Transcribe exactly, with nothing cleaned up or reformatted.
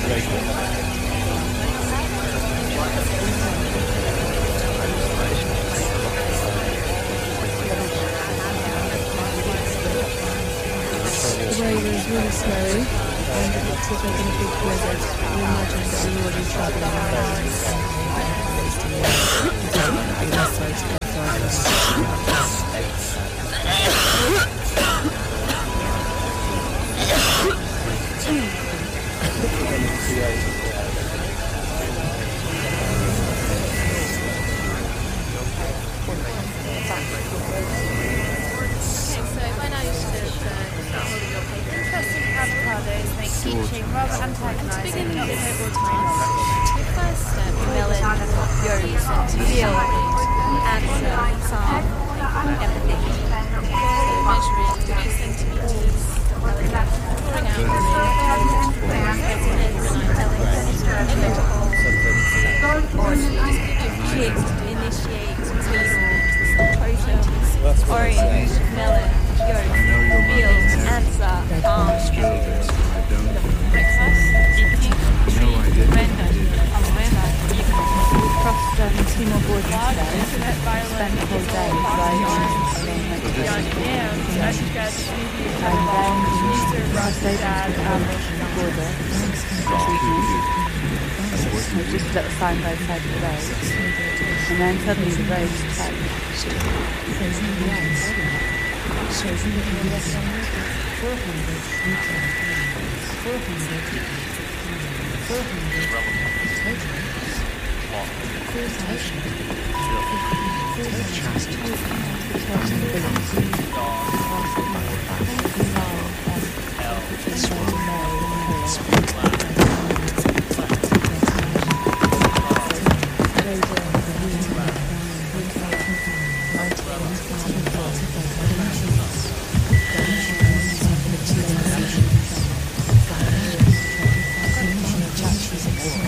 The way was really snowy, and it looks like there's been a big blizzard. We imagine that we will be travelling around the best way to go avocados make teaching rather antagonising and not able to The first step, melon, berries and veal, and some empathy. So measuring three centimetres, pouring out the or kids to initiate potatoes, orange, melon, yolk, veal, ansa, palm, breakfast, crossed um, two more borders today, spent the whole day riding along the and then I stayed on the border, with just a little sign by the side of the road, and then suddenly the road was tight. four hundred four hundred four hundred L